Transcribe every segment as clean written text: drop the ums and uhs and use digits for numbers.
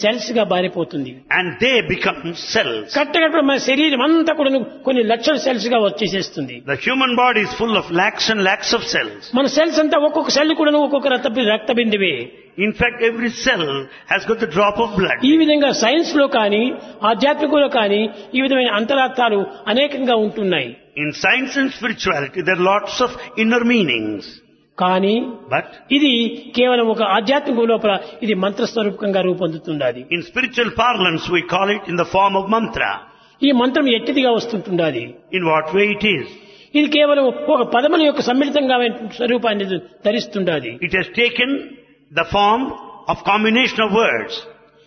Cells గా మారిపోతుంది. And they become cells. కట్టగట్ట మన శరీరం అంతా కూడా కొన్ని లక్షల సెల్స్ గా వచ్చేసేస్తుంది. The human body is full of lakhs and lakhs of cells. మన సెల్స్ అంతా ఒక్కొక్క సెల్ కూడా ఒక్కొక్క రక్త బిందువే. In fact, every cell has got the drop of blood. ఈ విధంగా సైన్స్ లో కానీ ఆధ్యాత్మికంలో కానీ ఈ విధమైన అంతరార్థాలు అనేకంగా ఉంటున్నాయి. In science and spirituality, there are lots of inner meanings. కానీ But ఇది కేవలం ఒక ఆధ్యాత్మిక లోపల ఇది మంత్రస్వరూపకంగా రూపొందుతున్నది. in spiritual parlance, we call it in the form of mantra. ఈ మంత్రం ఎట్టిదిగా వస్తుంటున్నది. In what way it is? ఇది కేవలం ఒక పదముల యొక్క సమ్మిళితంగా స్వరూపాన్ని ధరిస్తుండాలి. It has taken the form of combination of words.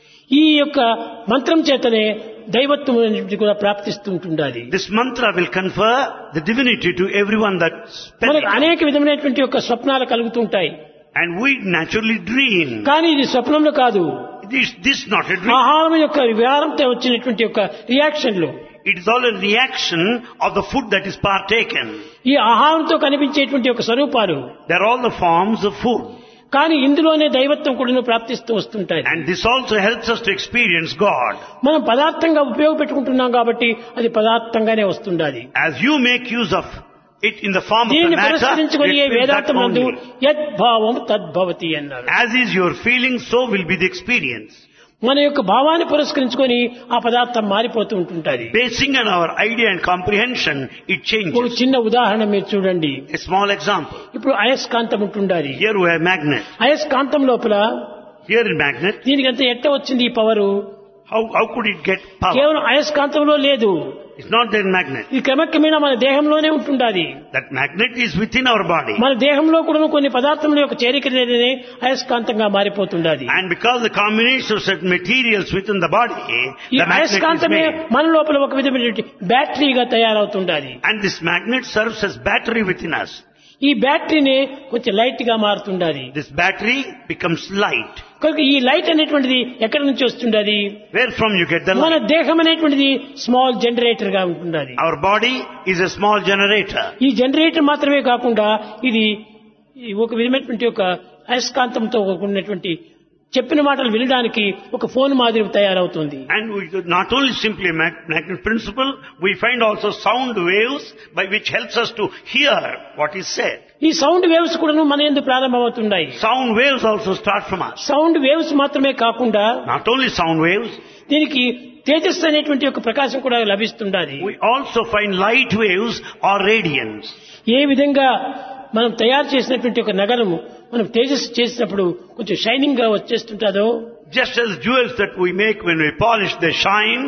ఈ యొక్క మంత్రం చేతనే దైవత్వం అనేది కూడా ప్రాప్తిస్తుంటుండాలి. This mantra will confer the divinity to everyone that spells మనకు it. అనేక విధమైనటువంటి యొక్క స్వప్నాలు కలుగుతుంటాయి. And we naturally dream. కానీ ఇది స్వప్నంలో కాదు. This is not a dream. ఆహారం యొక్క విహారంతో వచ్చినటువంటి యొక్క రియాక్షన్లు. It is all a reaction of the food that is partaken. ఈ ఆహారంతో కనిపించేటువంటి యొక్క స్వరూపాలు. They are all the forms of food. కానీ ఇందులోనే దైవత్వం కూడా ప్రాప్తిస్తూ వస్తుంటాయి. And this also helps us to experience God. మనం పదార్థంగా ఉపయోగపెట్టుకుంటున్నాం కాబట్టి అది పదార్థంగానే వస్తుండాలి. As you make use of it in the form of the దీన్ని matter, పురస్కరించుకొని it will that వేదాంతమందు only. యద్భావం తద్భవతి అన్నారు. As is your feeling, so will be the experience. మన యొక్క భావాన్ని పురస్కరించుకొని ఆ పదార్థం మారిపోతూ ఉంటుంటది. Basing on our idea and comprehension, it ఒక changes. చిన్న ఉదాహరణ మీరు చూడండి. A small example. ఇప్పుడు అయస్కాంతం ఉంటుండాలి. Here we have magnet. అయస్కాంతం లోపల Here in magnet, దీనికి అంత ఎట్ట వచ్చింది ఈ power? how could it get power? కేవలం అయస్కాంతంలో లేదు. It's not there in magnet. ఇది క్రమక్రమేణా మన దేహంలోనే ఉంటుండాలి. That magnet is within our body. మన దేహంలో కూడా కొన్ని పదార్థముల యొక్క చేరిక లేదనే అయస్కాంతంగా మారిపోతుండాలి. And because the combination of certain materials within the body, ఈ the magnet is అయస్కాంతమే made. మన లోపల ఒక విధమైనటువంటి బ్యాటరీగా తయారవుతుండాలి. And this magnet serves as battery within us. ఈ బ్యాటరీని కొంచెం లైట్ గా మారుతుండాలి. This battery becomes light. కనుక ఈ లైట్ అనేటువంటిది ఎక్కడి నుంచి వస్తుండాలి? Where from you get the మన light? దేహం అనేటువంటిది స్మాల్ జనరేటర్ గా ఉంటుండాలి. Our body is a small generator. ఈ జనరేటర్ మాత్రమే కాకుండా ఇది ఒక విధమైనటువంటి ఒక అయస్కాంతంతో ఉన్నటువంటి చెప్పిన మాటలు వినడానికి ఒక ఫోన్ మాదిరి తయారవుతుంది. And we not only simply magnet principle, we find also sound waves by which helps us to hear what is said. ఈ సౌండ్ వేవ్స్ కూడా మన యందు ప్రారంభమవుతున్నాయి. Sound waves also start from us. Sound waves మాత్రమే కాకుండా Not only sound waves, దీనికి తేజస్సు అనేటువంటి ఒక ప్రకాశం కూడా లభిస్తుండాలి. we also find light waves or radiance. ఏ విధంగా మనం తయారు చేసినటువంటి ఒక నగరము మనం తేజస్సు చేసినప్పుడు కొంచెం షైనింగ్ గా వచ్చేస్తుంటాదో, Just as jewels that we make when we polish, they shine.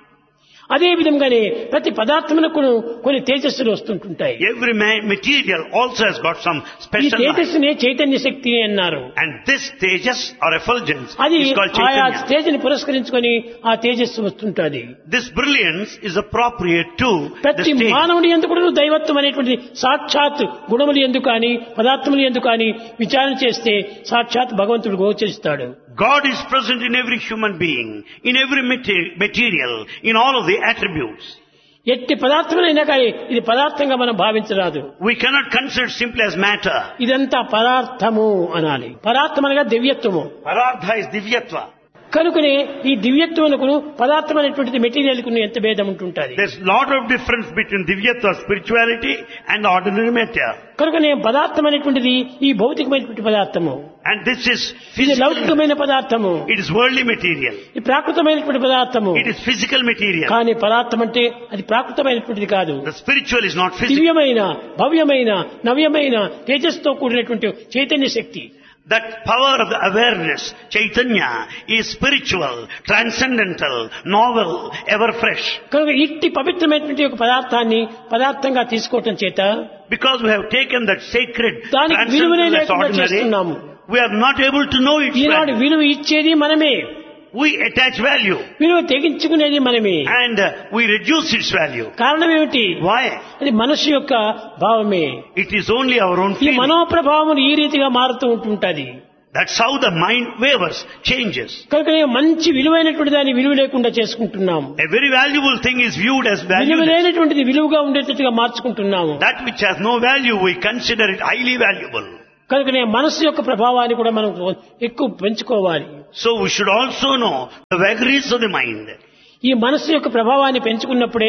అదే విధంగానే ప్రతి పదార్థములకు కొన్ని తేజస్సులు వస్తుంటాయి. Every material also has got some ఈ special light. తేజస్సునే చైతన్య శక్తి అన్నారు. And this tejas or effulgence అది is called ఆయా chaitanya. స్టేజ్ని పురస్కరించుకొని ఆ తేజస్సు వస్తుంటది. This brilliance is appropriate to the ప్రతి stage. మానవుడి ఎందుకు కూడా దైవత్వం అనేటువంటి సాక్షాత్ గుణములు ఎందుకు కానీ పదార్థములు ఎందుకు కానీ విచారణ చేస్తే సాక్షాత్ భగవంతుడు గోచరిస్తాడు. God is present in every human being, in every material, in all of the attributes. ఎట్టి పదార్థములైనా కానీ ఇది పదార్థంగా మనం భావించరాదు. We cannot consider simply as matter. ఇదంతా పదార్థము అనాలి. పదార్థం అనగా దివ్యత్వము. Parardha is divyatva. కనుకనే ఈ దివ్యత్వమునకు పదార్థం అనేటువంటిది మెటీరియల్ కు ఎంత భేదం ఉంటుంటది. There's a lot of difference between divyatva, spirituality, and ordinary matter. కనుకనే పదార్థం అనేటువంటిది ఈ భౌతికమైనటువంటి పదార్థము. And this is ఇది physical. లౌకికమైన పదార్థము. It is worldly material. ఈ ప్రాకృతమైనటువంటి పదార్థము. It is physical material. కానీ పదార్థం అంటే అది ప్రాకృతమైనటువంటిది కాదు. The spiritual is not physical. దివ్యమైన భవ్యమైన నవ్యమైన తేజస్తో కూడినటువంటి చైతన్య శక్తి. That power of the awareness, Chaitanya, is spiritual, transcendental, novel, ever fresh. కనుక ఇట్టి పవిత్రమైనటువంటి ఒక పదార్థాన్ని పదార్థంగా తీసుకోవటం చేత Because we have taken that sacred, దానికి విలువనే transcendental, లేకుండా ordinary, చేస్తున్నాము. we are not able to know its Eenadu value. విలువ ఇచ్చేది మనమే, We attach value విలువ తెగించుకునేది మనమే. and we reduce its value. కారణం ఏమిటి? Why? అది మనసు యొక్క భావమే. It is only our own ఈ feeling. మనోప్రభావం ఈ రీతిగా మారుతూ ఉంటుంటది. That's how the mind wavers, changes. కనుక మంచి విలువైనటువంటి దాన్ని విలువ లేకుండా చేసుకుంటున్నాము. A very valuable thing is viewed as విలువ valueless. లేనటువంటిది విలువగా ఉండేటట్టుగా మార్చుకుంటున్నాము. That which has no value, we consider it highly valuable. కనుకనే మనస్సు యొక్క ప్రభావాన్ని కూడా మనం ఎక్కువ పెంచుకోవాలి. So we should also know the vagaries of the mind. ఈ మనస్సు యొక్క ప్రభావాన్ని పెంచుకున్నప్పుడే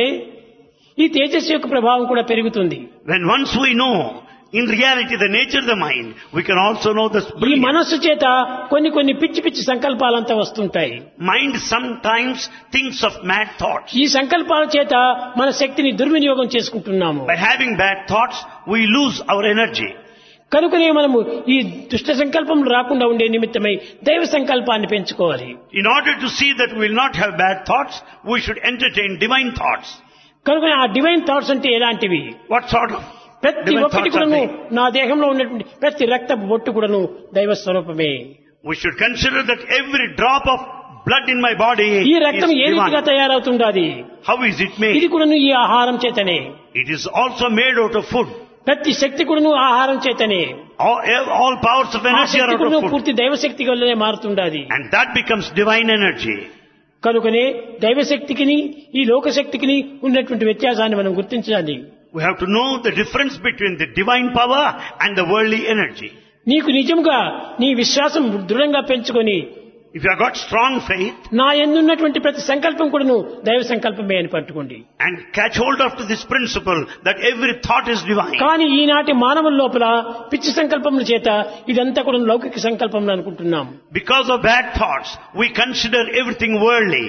ఈ తేజస్సు యొక్క ప్రభావం కూడా పెరుగుతుంది. When once we know in reality the nature of the mind, we can also know the ఈ brilliance. మనస్సు చేత కొన్ని పిచ్చి పిచ్చి సంకల్పాలంతా వస్తుంటాయి. Mind sometimes thinks of mad thoughts. ఈ సంకల్పాల చేత మన శక్తిని దుర్వినియోగం చేసుకుంటున్నాము. By having bad thoughts, we lose our energy. కనుకనే మనము ఈ దుష్ట సంకల్పములు రాకుండా ఉండే నిమిత్తమై దైవ సంకల్పాన్ని పెంచుకోవాలి. In order to see that we will not have bad thoughts, we should entertain divine thoughts. కనుక ఆ డివైన్ థాట్స్ అంటే ఎలాంటివి? What sort of ప్రతి divine ఒక్కటి thoughts are కూడాను they? నా దేహంలో ఉన్నటువంటి ప్రతి రక్త బొట్టు కూడాను దైవ స్వరూపమే. We should consider that every drop of blood in my body ఈ is రక్తం ఏ రీతిగా divine. తయారవుతుండాది? How is it ఇది made? కూడాను ఈ ఆహారం చేతనే. It is also made out of food. ప్రతి శక్తి కూడాను ఆహారం చేతనే. All powers of ఆ energy are శక్తి out కూడాను of food. పూర్తి దైవశక్తి వల్లనే మారుతుండాది. And that becomes divine energy. కనుకనే దైవశక్తికిని ఈ లోకశక్తికిని ఉన్నటువంటి వ్యత్యాసాన్ని మనం గుర్తించాలి. We have to know the difference between the divine power and the worldly energy. నీకు నిజంగా నీ విశ్వాసం దృఢంగా పెంచుకొని If you have got strong faith నా యందున్నటువంటి ప్రతి సంకల్పం కూడాను దైవ సంకల్పమే అని పట్టుకోండి. and catch hold of to this principle that every thought is divine. కానీ ఈనాటి మానవుల లోపల పిచ్చి సంకల్పముల చేత ఇదంతా కూడా లౌకిక సంకల్పములు అనుకుంటున్నాం. Because of bad thoughts, we consider everything worldly.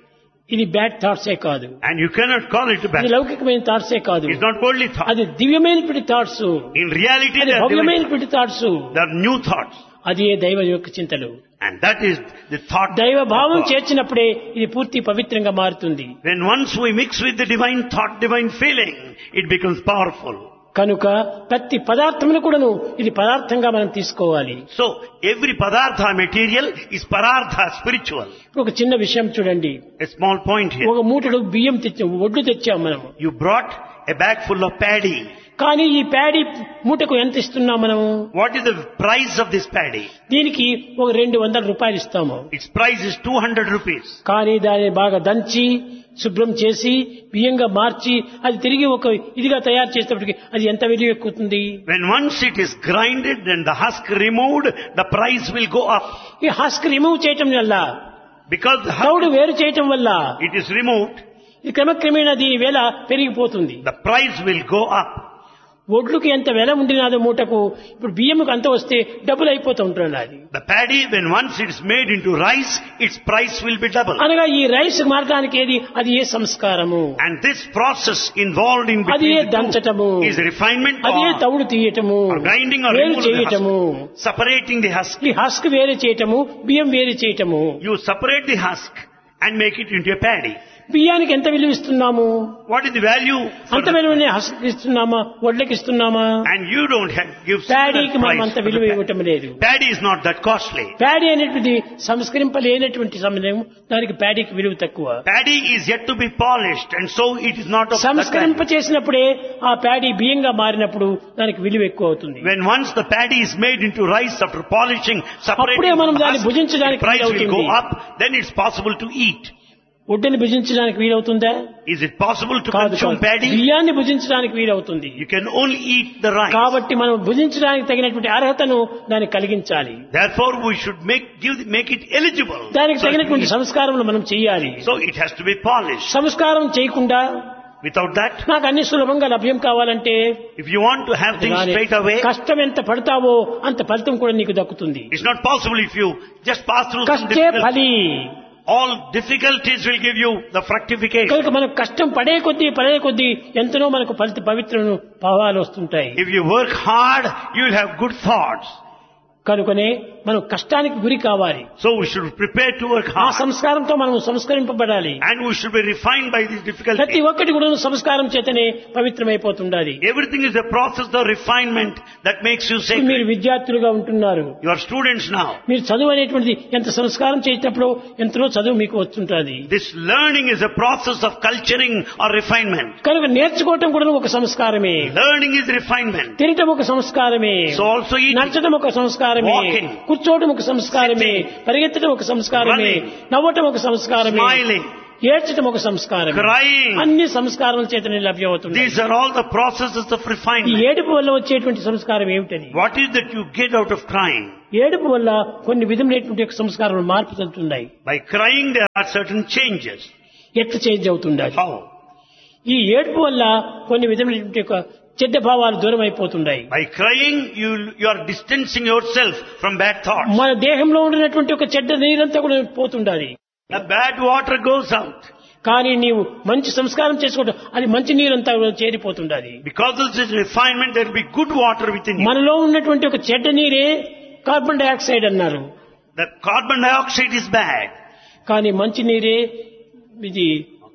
ఇది బ్యాడ్ థాట్సే కాదు, And you cannot call it ఇది bad. లౌకికమైన థాట్సే కాదు, It's not worldly thoughts. అది దివ్యమైనటువంటి థాట్స్, In reality, అది they are divine. భవ్యమైనటువంటి thoughts. They are new thoughts. అది దైవ యొక్క చింతలు. And that is the thought. దైవ భావం of God. చేర్చినప్పుడే ఇది పూర్తి పవిత్రంగా మారుతుంది. When once we mix with the divine thought, divine feeling, it becomes powerful. కనుక ప్రతి పదార్థమును కూడాను ఇది పదార్థంగా మనం తీసుకోవాలి. So, every padartha material is parartha spiritual. ఒక చిన్న విషయం చూడండి. A small point here. ఒక మూటడు బియ్యం తెచ్చాం, ఒడ్లు తెచ్చాం మనము. You brought a bag full of paddy. కానీ ఈ ప్యాడీ మూటకు ఎంత ఇస్తున్నాం మనము? What is the price of this paddy? దీనికి ఒక 200 రూపాయలు ఇస్తాము. Its price is 200 rupees. కానీ దాన్ని బాగా దంచి శుభ్రం చేసి బియ్యంగా మార్చి అది తిరిగి ఒక ఇదిగా తయారు చేసేటప్పటికి అది ఎంత విలువ ఎక్కుతుంది? When once it is grinded and the husk removed, the price will go up. ఈ హస్క్ రిమూవ్ చేయటం వల్ల, Because the తౌడు husk, వేరు చేయటం వల్ల it is removed, ఈ క్రమక్రమేణా దీని వేల పెరిగిపోతుంది. the price will go up. ఒడ్లుకి ఎంత వెల ఉండినాదో మూటకు, ఇప్పుడు బియ్యముకు అంత వస్తే డబ్బులు అయిపోతూ ఉంటుంది. అది The paddy, when once it is made into rice, its price will be double. అనగా ఈ రైస్ మారడానికి ఏది? అది ఏ సంస్కారము, And this process involved in అది ఏ between the దంచటము, two is refinement అది ఏ or తౌడు తీయటము, grinding or వేరు removal of the చేయటము. husk. Separating the husk. ఈ హస్క్ వేరే చేయటము, బియ్యం వేరే చేయటము. You separate the husk and make it into a paddy. బియ్యానికి ఎంత విలువ ఇస్తున్నాము? What is the value? For అంత విలువనే husk ఇస్తున్నామా, వడ్లకి ఇస్తున్నామా? And you don't have give ప్యాడీకి similar మనం price అంత for the విలువ paddy. ఇవ్వటం లేదు. Paddy is not that costly. Paddy అనేటువంటిది సంస్కరింపలేనటువంటి సమయం, దానికి ప్యాడీకి విలువ తక్కువ. Paddy is yet to be polished, and so it is not of that సంస్కరింప value. చేసినప్పుడే ఆ ప్యాడీ బియ్యంగా మారినప్పుడు దానికి విలువ ఎక్కువ అవుతుంది. When once the paddy is made into rice after polishing, separating అప్పుడే మనం from the దాన్ని husk, భుజించడానికి the price will వీలవుతుంది. go up. Then it's possible to eat. ఒడ్డుని భుజించడానికి వీలవుతుందా? Is it possible to కాదు, consume కాదు. paddy? బియ్యాన్ని భుజించడానికి వీలవుతుంది. You can only eat the rice. కాబట్టి మనం భుజించడానికి తగినటువంటి అర్హతను దానికి కలిగించాలి. Therefore, we should make it eligible. దానికి So it తగినటువంటి is- సంస్కారములు మనం చేయాలి. So it has to be polished. సంస్కారం చేయకుండా Without that, నాకు అన్ని సులభంగా లభ్యం కావాలంటే if you want to have things straight away, కష్టం ఎంత పడతావో అంత ఫలితం కూడా నీకు దక్కుతుంది. it's not possible if you just pass through some కష్టే difficulties. ఫలి. All difficulties will give you the fructification. కనుక మనకు కష్టం పడే కొద్దీ ఎంతనో మనకు పవిత్రను భావాలు వస్తుంటాయి. If you work hard, you will have good thoughts. కనుకనే మనం కష్టానికి గురి కావాలి. So we should prepare to work ఆ hard. సంస్కారంతో మనం సంస్కరింపబడాలి. And we should be refined by these ప్రతి difficulties. ఒక్కటి కూడా సంస్కారం చేతనే పవిత్రమైపోతుండాలి. Everything is a process of refinement that makes you మీరు sacred. విద్యార్థులుగా ఉంటున్నారు. You are students now. మీరు చదువు అనేటువంటిది ఎంత సంస్కారం చేసేటప్పుడు ఎంతనో చదువు మీకు వస్తుంటుంది. This learning is a process of culturing or refinement. కనుక నేర్చుకోవటం కూడా ఒక సంస్కారమే, Learning is refinement. తినటం ఒక సంస్కారమే, So also eating. నడచడం ఒక సంస్కారమే, Walking. కూర్చోవడం ఒక సంస్కారమే, పరిగెత్తడం ఒక సంస్కారమే, Running. నవ్వటం ఒక సంస్కారమే. Smiling. ఏడ్చడం ఒక సంస్కారం. Crying. అన్ని సంస్కారాల చేతనే లభ్యమవుతుంది. These are all the processes of ఈ refinement. ఏడుపు వల్ల వచ్చేటువంటి సంస్కారం ఏమిటని? What is that you get out of crying? ఏడుపు వల్ల కొన్ని విధమైనటువంటి సంస్కారాలు మార్పు చెందుతున్నాయి. By crying there are certain changes. ఎట్లా చేంజ్ అవుతుండాలి? How? ఈ ఏడుపు వల్ల కొన్ని విధమైనటువంటి చెడ్డ భావాలు దూరం అయిపోతున్నాయి. By crying you are distancing yourself from bad thoughts. మన దేహంలో ఉండినటువంటి ఒక చెడ్డ నీరంతా కూడా పోతుండాలి. The bad water goes out. కానీ నీవు మంచి సంస్కారం చేసుకోవడం అది మంచి నీరంతా చేరిపోతుండాలి. Because of this refinement there will be good water within you. మనలో ఉన్నటువంటి ఒక చెడ్డ నీరే కార్బన్ డైఆక్సైడ్ అన్నారు. The carbon dioxide is bad. కానీ మంచి నీరే ఇది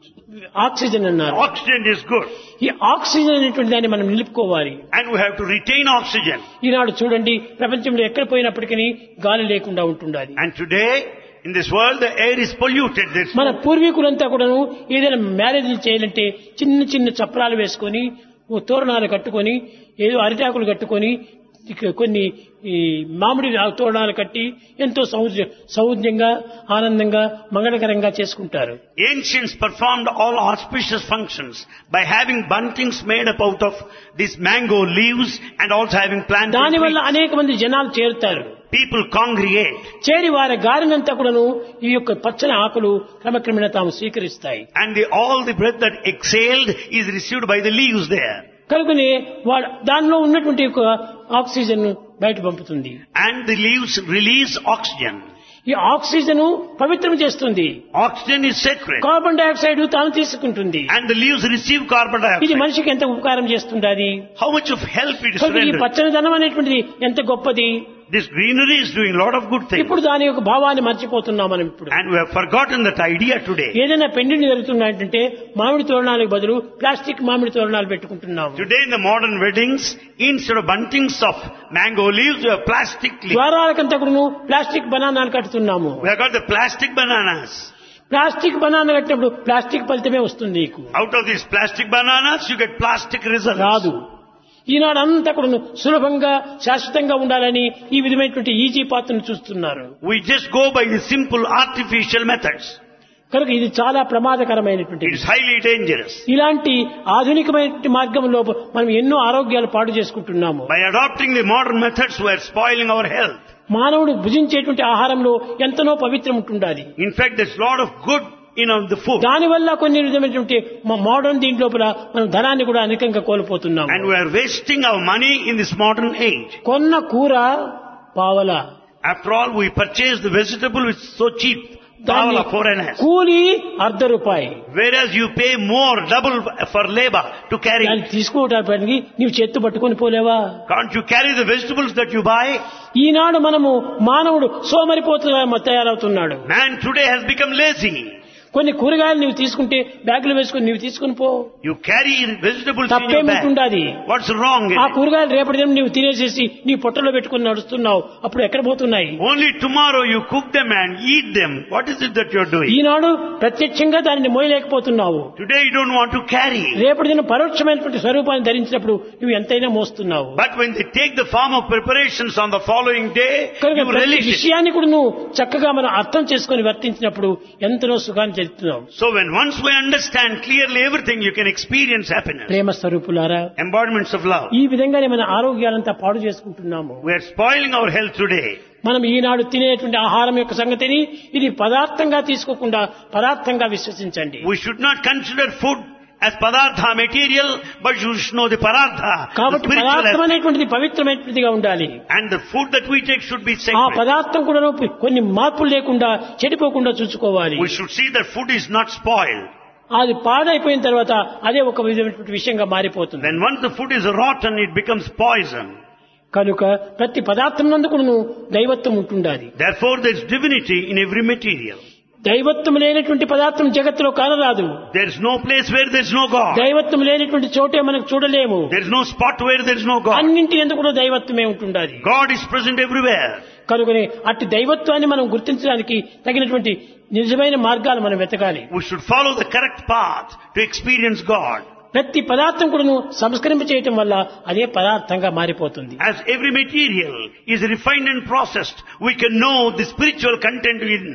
ఆక్సిజన్ అన్నారు. Oxygen is good. ఈ ఆక్సిజన్ అనేటువంటి దాన్ని మనం నిలుపుకోవాలి. And we have to retain oxygen. ఈనాడు చూడండి ప్రపంచంలో ఎక్కడ పోయినప్పటికీ గాలి లేకుండా ఉంటుండాలి. And today in this world the air is polluted. మన పూర్వీకులంతా కూడాను ఏదైనా మ్యారేజ్లు చేయాలంటే చిన్న చిన్న చప్రాలు వేసుకొని తోరణాలు కట్టుకొని ఏదో అరిటాకులు కట్టుకొని కొన్ని ఈ మామిడి తోరణాలు కట్టి ఎంతో సౌజ్ఞంగా ఆనందంగా మంగళకరంగా చేసుకుంటారు. Ancients performed all auspicious functions by having buntings made up out of these mango leaves and also having planted దానివల్ల trees. అనేక మంది జనాలు చేరుతారు. People congregate. చేరి వారి గారినంతా కూడాను ఈ యొక్క పచ్చని ఆకులు క్రమక్రమేణా తాము స్వీకరిస్తాయి. And all the breath that exhaled is received by the leaves there. కనుకనే దానిలో ఉన్నటువంటి ఒక ఆక్సిజన్ బయట పంపుతుంది. And the leaves release oxygen. ఈ ఆక్సిజన్ పవిత్రం చేస్తుంది. Oxygen is sacred. Carbon dioxide తాను తీసుకుంటుంది. And the leaves receive carbon ఇది dioxide. మనిషికి ఎంత ఉపకారం చేస్తుంది అది. How much of help it is కనుక ఈ rendered. పచ్చని ధనం అనేటువంటిది ఎంత గొప్పది. This greenery is doing a lot of good things. ఇప్పుడు దాని యొక్క భావాన్ని మర్చిపోతున్నాం మనం ఇప్పుడు. And we have forgotten that idea today. ఏదైనా పెండిని జరుగుతున్నాయంటే మామిడి తోరణాలకు బదులు ప్లాస్టిక్ మామిడి తోరణాలు పెట్టుకుంటున్నాము. Today in the modern weddings, instead of buntings of mango leaves, we have plastic leaves. ద్వారాలకంతా కూడా plastic బనానాలు కట్టుతున్నాము. We have got the plastic bananas. Plastic banana కట్టినప్పుడు plastic ఫలితమే వస్తుంది నీకు. Out of these plastic bananas, you get plastic results. రాదు. ఈనాడు అంతా కూడా సులభంగా శాశ్వతంగా ఉండాలని ఈ విధమైనటువంటి ఈజీ పాత్రను చూస్తున్నారు. We just go by the simple artificial methods. కనుక ఇది చాలా ప్రమాదకరమైనటువంటి. It is highly dangerous. ఇలాంటి ఆధునికమైన మార్గంలో మనం ఎన్నో ఆరోగ్యాలు పాడు చేసుకుంటున్నాము. By adopting the modern methods, we are spoiling our health. మానవుడు భుజించేటువంటి ఆహారంలో ఎంతనో పవిత్రం ఉంటుండాలి. In fact, there's a lot of good in the food. దానివల్ల కొన్ని విధమైనటువంటి మోడర్న్ దీంట్లో మనం ధనాన్ని కూడా అధికంగా కోల్పోతున్నాము. And we are wasting our money in this modern age. కొన్న కూర పావల. After all, we purchase the vegetable which is so cheap. Pavala foreigners. కూలి ₹1/2. Whereas you pay more, double for labor to carry. దాన్ని తీసుకోవడానికి నీవు చేత్తు పట్టుకొని పోలేవా? Can't you carry the vegetables that you buy? ఈనాడు మానవుడు సోమరిపోతుగా తయారవుతున్నాడు. Man today has become lazy. కొన్ని కూరగాయలు నీవు తీసుకుంటే బ్యాగులు వేసుకుని నీవు తీసుకుని పో. You carry vegetables in your bag. తప్పేముంటుండాది? What's wrong in ఆ it? కూరగాయలు రేపటి దినం నీవు తినేసేసి నీ పొట్టలో పెట్టుకుని నడుస్తున్నావు. అప్పుడు ఎక్కడ పోతున్నాయి? Only tomorrow you cook them and eat them. What is it that you're doing? ఈనాడు ప్రత్యక్షంగా దానిని మోయలేకపోతున్నావు. Today you don't want to carry. రేపటి దినం పరోక్షమైనటువంటి స్వరూపాన్ని ధరించినప్పుడు నువ్వు ఎంతైనా మోస్తున్నావు. But when they take the form of preparations on the following day, you relish it. విషయాన్ని కూడా నువ్వు చక్కగా మనం అర్థం చేసుకుని వర్తించినప్పుడు ఎంతనో సుఖాన్ని చెందుతున్నావు. So when once we understand clearly everything, you can experience happiness. ప్రేమ స్వరూపులారా, Embodiments of love. ఈ విధంగానే మన ఆరోగ్యాలంతా పాడు చేసుకుంటున్నాము. We are spoiling our health today. మనం ఈనాడు తినేటువంటి ఆహారం యొక్క సంగతిని ఇది పదార్థంగా తీసుకోకుండా పదార్థంగా విశ్వసించండి. We should not consider food as padartha material, but you should know the padartha, the కాబట్టి spiritual పదార్థం aspect. అనేటువంటిది పవిత్రమైనదిగా ఉండాలి. And the food that we take should be ఆ sacred. పదార్థం కూడా కొన్ని మార్పులు లేకుండా చెడిపోకుండా చూసుకోవాలి. We should see that food is not spoiled. అది పాడైపోయిన తర్వాత అదే ఒక విధమైనటువంటి విషయంగా మారిపోతుంది. Then once the food is rotten, it becomes poison. కనుక ప్రతి పదార్థం నందుకును దైవత్వం ఉంటుండాలి. Therefore there is divinity in every material. దైవత్వం లేనటువంటి పదార్థం జగత్తులో కానరాదు. There is no place where there is no God. దైవత్వం లేనటువంటి చోటే మనకు చూడలేము. There is no spot where there is no God. అన్నింటి ఎందుకు కూడా దైవత్వమే ఉంటుండాలి. God is present everywhere. కనుకనే అట్టి దైవత్వాన్ని మనం గుర్తించడానికి తగినటువంటి నిజమైన మార్గాలు మనం వెతకాలి. We should follow the correct path to experience God. ప్రతి పదార్థం కూడా సంస్కరింప చేయటం వల్ల అదే పదార్థంగా మారిపోతుంది. As every material is refined and processed, we can know the spiritual content within.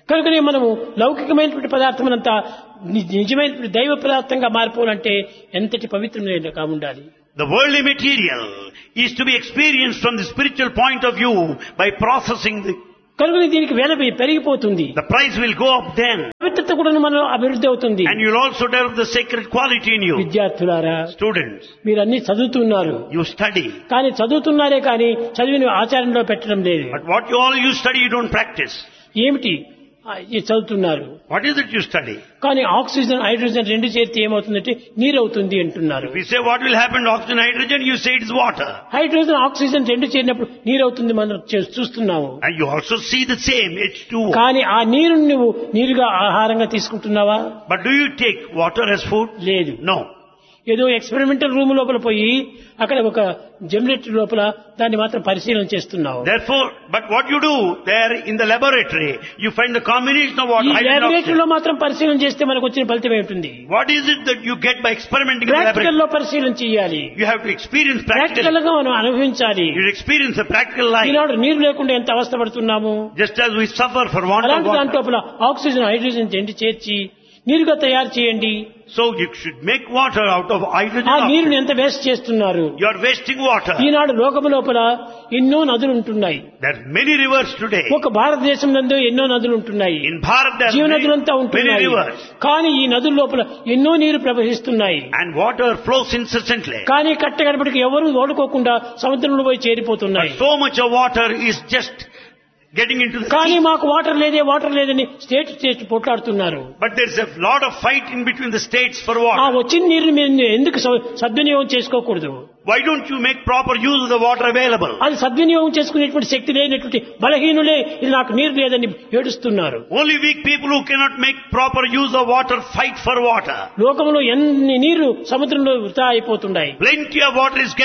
కనుకనే మనము లౌకికమైనటువంటి పదార్థమునంతా నిజమైనటువంటి దైవ పదార్థంగా మారిపోవాలంటే ఎంతటి పవిత్రమైన ఉండాలి. The worldly material is to be experienced from the spiritual point of view by processing the... కనుక దీనికి వేల పెరిగిపోతుంది. The price will go up then. పవిత్రత కూడా మనలో అభివృద్ధి అవుతుంది. And you'll also develop the sacred quality in you. విద్యార్థులారా, Students, మీరు అన్ని చదువుతున్నారు. you study. కానీ చదువుతున్నారే కానీ చదివిన ఆచరణలో పెట్టడం లేదు. But what you study, you don't practice. ఏమిటి ఈ చదువుతున్నారు? What is it you study? కానీ ఆక్సిజన్ హైడ్రోజన్ రెండు చేరితే ఏమవుతుందంటే నీరు అవుతుంది అంటున్నారు. If we say what will happen to oxygen and hydrogen, you say it is water. Hydrogen oxygen రెండు చేరినప్పుడు నీరు అవుతుంది మనం చూస్తున్నాము. And you also see the same H2O. కానీ ఆ నీరుని నువ్వు నీరుగా ఆహారంగా తీసుకుంటున్నావా? But do you take water as food? లేదు. No. ఏదో ఎక్స్పెరిమెంటల్ రూమ్ లోపల పోయి అక్కడ ఒక జనరేటర్ లోపల దాన్ని మాత్రం పరిశీలన చేస్తున్నావు. Therefore, but what you do there in the laboratory, you find the combination of water, hydrogen, laboratory లో మాత్రం పరిశీలన చేస్తే మనకు వచ్చిన ఫలితం ఏమిటి? What is it that you get by experimenting in the practical laboratory? లో పరిశీలన చేయాలి. You have to experience practically. Practical గా మనం అనుభవించాలి. You experience a practical life. ఈనాడు నీరు లేకుండా ఎంత అవస్థపడుతున్నాము. Just as we suffer for want of అలాంటి water. దాంట్లో ఆక్సిజన్ హైడ్రోజన్ రెండు చేర్చి నీరుగా తయారు చేయండి. So you should make water out of hydrogen. ఆ నీరుని ఎంత వేస్ట్ చేస్తున్నారు. You are wasting water. ఈనాడు లోకము లోపల ఎన్నో నదులు ఉంటున్నాయి. There are many rivers today. ఒక భారతదేశం నందు ఎన్నో నదులు ఉంటున్నాయి. In Bharat there జీవ are నదులంతా many ఉంటున్నాయి. rivers. కానీ ఈ నదుల లోపల ఎన్నో నీరు ప్రవహిస్తున్నాయి. And water flows incessantly. కానీ కట్టగడపటికి ఎవరు ఓడుకోకుండా సముద్రంలో పోయి చేరిపోతున్నాయి. But so much of water is just getting into the కానీ sea. మాకు వాటర్ లేదని state పోట్లాడుతున్నారు. But there's a lot of fight in between the states for ఆ water. వచ్చిన నీరుని మీరు ఎందుకు సద్వినియోగం చేసుకోకూడదు? Why don't you make proper use of the water available? అది సద్వినియోగం చేసుకునేటువంటి శక్తి లేనటువంటి బలహీనులే ఇది నాకు నీరు లేదని ఏడుస్తున్నారు. Only weak people who cannot make proper use of water fight for water. లోకంలో ఎన్ని నీరు సముద్రంలో వృధా అయిపోతున్నాయి. Plenty of water is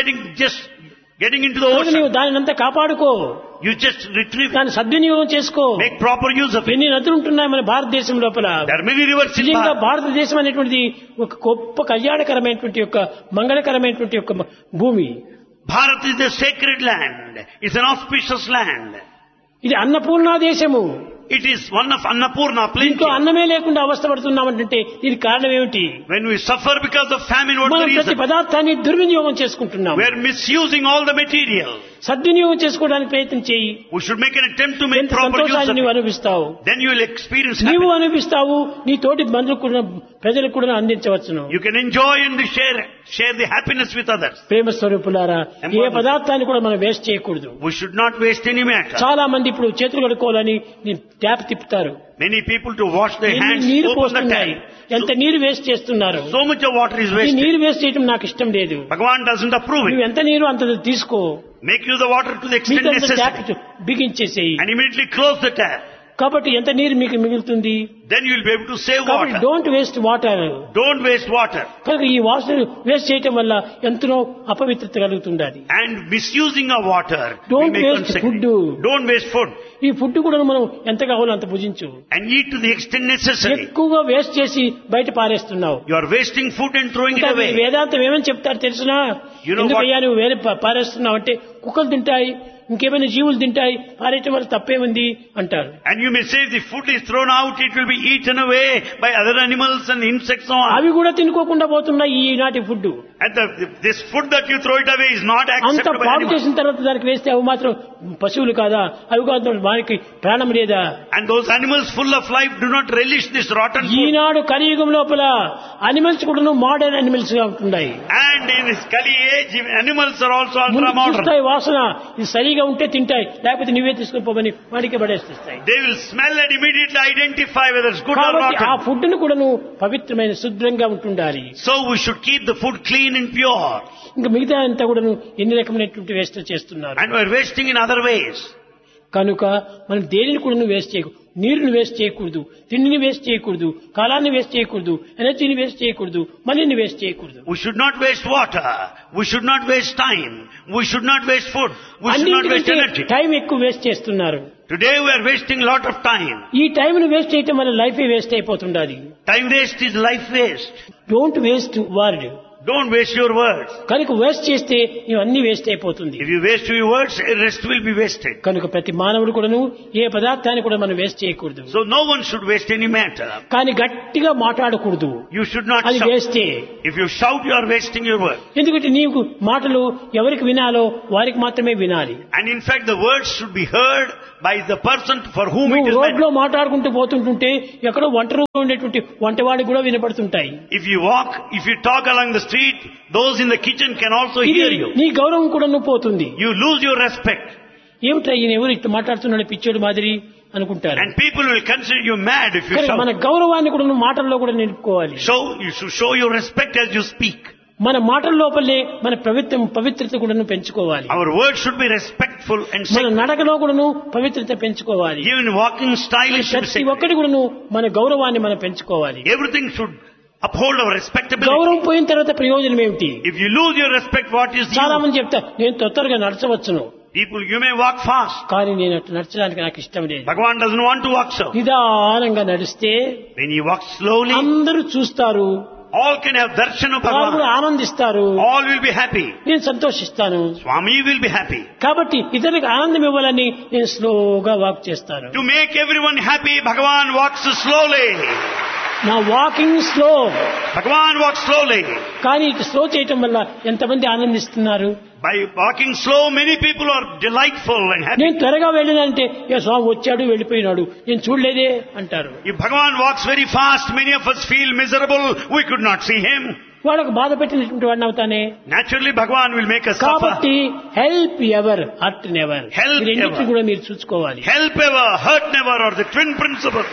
getting into the నీవు ocean. దానినంతా కాపాడుకో. You just retrieve, దాన్ని సద్వినియోగం చేసుకో. make proper use of it. ఎన్ని నదులు ఉంటున్నాయి మన భారతదేశం లోపల. There are many rivers in నిజంగా Bharat. భారతదేశం అనేటువంటిది ఒక గొప్ప కళ్యాణకరమైనటువంటి యొక్క మంగళకరమైనటువంటి యొక్క భూమి. Bharat is a sacred land. It's an auspicious land. ఇది అన్నపూర్ణ దేశము. It is one of Annapurna, plenty. ఇంట్లో అన్నమే లేకుండా అవస్థపడుతున్నామంటే దీనికి కారణం ఏమిటి? When we suffer because of famine, what's the మనం ప్రతి reason? పదార్థాన్ని దుర్వినియోగం చేసుకుంటున్నాం. We are misusing all the material. సద్వినియోగం చేసుకోవడానికి ప్రయత్నం చేయి. We should make an attempt to make ఎంత proper use of సంతోషాన్ని నీవు it. అనుభవిస్తావు. Then you will experience నీవు happiness. అనుభవిస్తావు, నీ తోటి బంధువులకు కూడా ప్రజలకు కూడా అందించవచ్చును. You can enjoy and share the happiness with others. ప్రేమ స్వరూపులారా, ఏ పదార్థాన్ని కూడా మనం వేస్ట్ చేయకూడదు. We should not waste any matter. చాలా మంది ఇప్పుడు చేతులు కడుక్కోవాలని ట్యాప్ తిప్పుతారు. Many people to wash their ఎన్ని hands నీరు open the పోస్తున్నాయి, tap. ఎంత నీరు వేస్ట్ చేస్తున్నారు. So much of water is ఈ wasted. నీరు వేస్ట్ చేయడం నాకు ఇష్టం లేదు. Bhagavan doesn't approve నువ్వు it. ఎంత నీరు అంత తీసుకో. Make use of the water to the extent మీకు tap necessary. బిగించేసేయి. And immediately close the tap. కాబట్టి ఎంత నీరు మీకు మిగులుతుంది. Then you will be able to save కాబట్టి water. Don't waste water. Don't waste water. కనుక ఈ వాటర్ వేస్ట్ చేయటం వల్ల ఎంతనో అపవిత్రత కలుగుతుండాలి. And misusing of water. Don't we make waste unsacred. food. Don't waste food. ఈ ఫుడ్ కూడా మనం ఎంత కావాలో అంత భుజించు. And eat to the extent necessary. ఎక్కువగా వేస్ట్ చేసి బయట పారేస్తున్నావు. You are wasting food and throwing it ఇంకా away. వేదాంతం ఏమని చెప్తారు తెలుసునా? You know ఎందుకయ్యా నువ్వు వేరే పారేస్తున్నావు అంటే కుక్కలు తింటాయి, ఇంకేమైనా జీవులు తింటాయి, పారేయటం వల్ల తప్పేముంది అంటారు. And you may say if the food is thrown out, it will be eaten away by other animals and insects on. అవి కూడా తినుకోకుండా పోతున్నాయి ఈనాటి food. And this food that you throw it away is not అంత accepted by పాడు animals. చేసిన తర్వాత దానికి వేస్తే అవి మాత్రం పశువులు కాదా? అవి కాదు వారికి ప్రాణం లేదా? And those animals full of life do not relish this rotten food. ఈనాడు కలియుగం లోపల అనిమల్స్ కూడా మోడర్న్ అనిమల్స్ గా ఉంటున్నాయి. And in this Kali age, animals are also ultra ముందు modern. చూస్తాయి వాసన, ఇది సరిగా ఉంటే తింటాయి, లేకపోతే నువ్వే తీసుకుని పోమని వాడికి పడేస్తాయి. They will smell and immediately identify whether it's good or కాబట్టి ఆ rotten. ఫుడ్ ను కూడా నువ్వు పవిత్రమైన శుభ్రంగా ఉంటుండాలి. So we should keep the food clean and pure. ఇంకా మిగతా అంతా కూడా ఎన్ని రకమైనటువంటి వేస్ట్ చేస్తున్నారు. And we're wasting in other ways. కనుక మనం దేనిని కూడా వేస్ట్ చేయకూడదు. నీరుని వేస్ట్ చేయకూడదు, తిండిని వేస్ట్ చేయకూడదు, కాలాన్ని వేస్ట్ చేయకూడదు, ఎనర్జీని వేస్ట్ చేయకూడదు, మనీని వేస్ట్ చేయకూడదు. We should not waste water. We should not waste time. We should not waste food. We should not waste energy. Time ఎక్కువ వేస్ట్ చేస్తున్నారు. Today we are wasting a lot of time. ఈ time ను waste చేయటం వల్ల life waste అయిపోతుండాలి. Time waste is life waste. Don't waste word. Don't waste your words. కనుక waste చేస్తే ఇవన్నీ waste అయిపోతుంది. If you waste your words, the rest will be wasted. కనుక ప్రతి మానవుడు కూడాను ఏ పదార్థాన్ని కూడా మనం వేస్ట్ చేయకూడదు. So no one should waste any matter. కానీ గట్టిగా మాట్లాడకూడదు. You should not అది shout. వేస్తే. If you shout, you are wasting your words. ఎందుకంటే నీకు మాటలు ఎవరికి వినాలో వారికి మాత్రమే వినాలి. And in fact, the words should be heard by the person for whom it నువ్వు is meant. రోడ్లో మాట్లాడుకుంటూ పోతుంటుంటే ఎక్కడో వంట రూమ్లో ఉండేటువంటి వంటవాడికి కూడా వినపడుతుంటాయి. If you talk along the street, those in the kitchen can also ఇది hear you. నీ గౌరవం కూడా నువ్వు పోతుంది. You lose your respect. ఏమిటా ఈయన ఎవరు ఇట్లా మాట్లాడుతున్నాడు పిచ్చోడు మాదిరి అనుకుంటారు. And people will consider you mad if you కానీ మన shout. గౌరవాన్ని కూడా నువ్వు మాటల్లో కూడా నిలుపుకోవాలి. You should show your respect as you speak. మన మాటల లోపలే మన పవిత్రత కూడా పెంచుకోవాలి. Our words should be respectful and మన sacred. నడకలో కూడా పవిత్రత పెంచుకోవాలి. Even walking style should be ప్రతి sacred. ఒక్కటి కూడా మన గౌరవాన్ని మనం పెంచుకోవాలి. Everything should uphold our respectability. గౌరవం పోయిన తర్వాత ప్రయోజనం ఏమిటి? If you lose your respect, what is the చాలా use? మంది చెప్తారు నేను తొందరగా నడచవచ్చును, People, you may walk fast. కానీ నేను అట్లా నడచడానికి నాకు ఇష్టం లేదు. Bhagavan doesn't want to walk so. నిదానంగా నడిస్తే When you walk slowly, అందరూ చూస్తారు, all can have darshan of వాళ్ళు కూడా Bhagavan. ఆనందిస్తారు, All will be happy. నేను సంతోషిస్తాను. Swami will be happy. కాబట్టి ఇతరులకు ఆనందం ఇవ్వాలని నేను స్లోగా వాక్ చేస్తాను. To make everyone happy, Bhagavan walks slowly. నా walking slow, Bhagavan walks slowly. కానీ ఇటు స్లో చేయటం వల్ల ఎంతమంది ఆనందిస్తున్నారు. By walking slow, many people are delightful and happy. నేను త్వరగా వెళ్ళినంటే ఏ స్వామి వచ్చాడు వెళ్ళిపోయినాడు నేను చూడలేదే అంటారు. If Bhagavan walks very fast, many of us feel miserable. We could not see him. వాళ్ళకు బాధ పెట్టినటువంటి వాడిని అవుతానే. Naturally, Bhagavan will make us కాబట్టి suffer. Help ever hurt never, Help రెండింటిని ever. కూడా మీరు చూసుకోవాలి. Help ever, hurt never are the twin principles.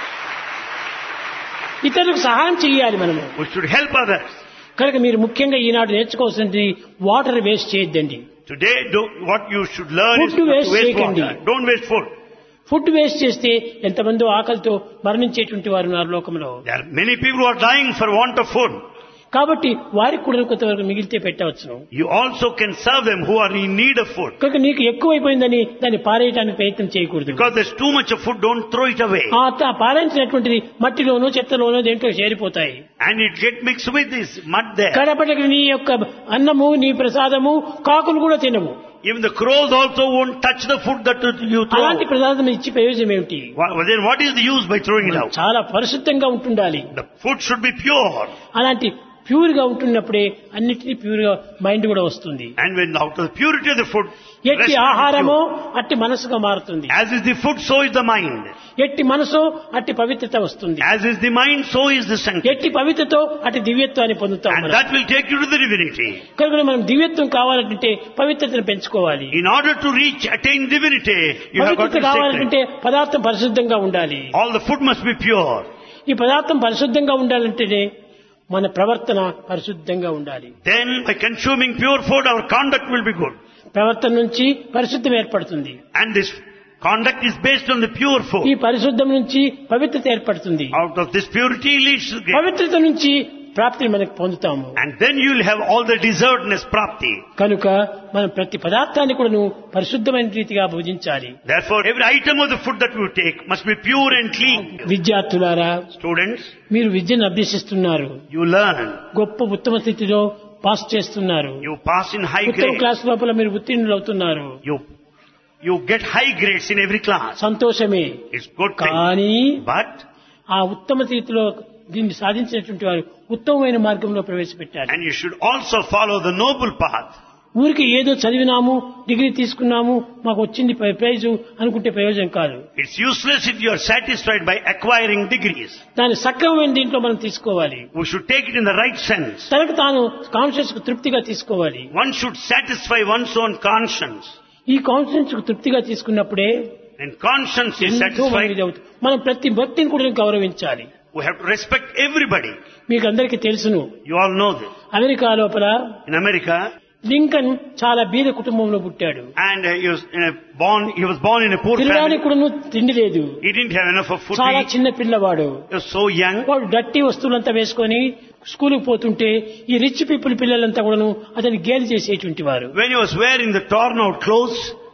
ఇతరులకు సహాయం చేయాలి మనము. We should help others. కనుక మీరు ముఖ్యంగా ఈనాడు నేర్చుకోవాల్సింది వాటర్ వేస్ట్ చేయొద్దండి. Today, what you should learn is Food not waste to waste చేయకండి. water. Don't waste food. Food waste చేస్తే ఎంతమందో ఆకలితో మరణించేటువంటి వారు ఉన్నారు లోకంలో. There are many people who are dying for want of food. కాబట్టి వారికి కూడా కొంతవరకు మిగిలితే పెట్టవచ్చును. You also can serve them who are in need of food. కనుక నీకు ఎక్కువైపోయిందని దాన్ని పారేయడానికి ప్రయత్నం చేయకూడదు. Because there's too much of food, don't throw it away. ఆ పారేయించినటువంటిది మట్టిలోనో చెత్తలోనో దేంట్లో చేరిపోతాయి. And it get mixed with this mud there. కడపటికి నీ యొక్క అన్నము నీ ప్రసాదము కాకులు కూడా తినవు. Even the crows also won't touch the food that you throw. అలాంటి ప్రసాదం ఇచ్చి ప్రయోజనం ఏమిటి? Then what is the use by throwing it out? చాలా పరిశుద్ధంగా ఉంటుండాలి. The food should be pure. అలాంటి ప్యూర్ గా ఉంటున్నప్పుడే అన్నిటినీ ప్యూర్ గా మైండ్ కూడా వస్తుంది. And when out of the purity of the food, ఎట్టి rest will be ఆహారమో pure. అట్టి మనసుగా మారుతుంది. As is the food, so is the mind. ఎట్టి మనసు అట్టి పవిత్రత వస్తుంది. As is the mind, so is the sanctity. ఎట్టి పవిత్రతో అట్టి దివ్యత్వాన్ని పొందుతాం. And that will take you to the divinity. కనుక మనం దివ్యత్వం కావాలంటే పవిత్రతను పెంచుకోవాలి. In order to attain divinity, you have got పవిత్రత to be కావాలంటే sacred. పదార్థం పరిశుద్ధంగా ఉండాలి. All the food must be pure. ఈ పదార్థం పరిశుద్ధంగా ఉండాలంటేనే మన ప్రవర్తన పరిశుద్ధంగా ఉండాలి. Then, by consuming pure food, our conduct will be good. ప్రవర్తన నుంచి పరిశుద్ధం ఏర్పడుతుంది. And this conduct is based on the pure ఈ food. పరిశుద్ధం నుంచి పవిత్రత ఏర్పడుతుంది. Out of this purity leads to grace. పవిత్రత నుంచి ప్రాప్తిని మనకు పొందుతాము. And then you will have all the deservedness prapti. కనుక మనం ప్రతి పదార్థాన్ని కూడా పరిశుద్ధమైన రీతిగా భుజించాలి. Therefore, every item of the food that you take must be pure and clean. విద్యార్థులారా, Students, మీరు విద్యను అభ్యసిస్తున్నారు. you learn. గొప్ప ఉత్తమ స్థితిలో పాస్ చేస్తున్నారు. You pass in high ఉత్తమ grades. క్లాస్ లోపల మీరు ఉత్తీర్ణులు అవుతున్నారు. You get high grades in every class. సంతోషమే. It's good thing. కానీ But, ఆ ఉత్తమ స్థితిలో దీన్ని సాధించినటువంటి వారు ఉత్తమమైన మార్గంలో ప్రవేశపెట్టారు. and you should also follow the noble path. ఊరికి ఏదో చదివినాము, డిగ్రీ తీసుకున్నాము, మాకు వచ్చింది ప్రైజు అనుకుంటే ప్రయోజనం కాదు. It's useless if you are satisfied by acquiring degrees. దాన్ని సక్రమమైన దీంట్లో మనం తీసుకోవాలి. We should take it in the right sense. తనకు తాను కాన్షియస్ కు తృప్తిగా తీసుకోవాలి. One should satisfy one's own conscience. ఈ కాన్షియన్స్ కు తృప్తిగా తీసుకున్నప్పుడే And conscience is ఎంతో మంది satisfied. అవుతుంది. మనం ప్రతి భక్తిని కూడా గౌరవించాలి. We have to respect everybody. మీకు అందరికీ తెలుసును, You all know this. America లోపల In America, లింకన్ చాలా బీద కుటుంబంలో పుట్టాడు. and he was born in a poor తినడానికి family. కూడా తిండి లేదు. He didn't have enough of food to చాలా eat. చిన్న పిల్లవాడు. He was so young. వాడు డట్టి వస్తువులంతా వేసుకొని స్కూల్కి పోతుంటే ఈ రిచ్ పీపుల్ పిల్లలంతా కూడాను అతన్ని గేలి చేసేటువంటి వారు. When he was wearing the torn out clothes,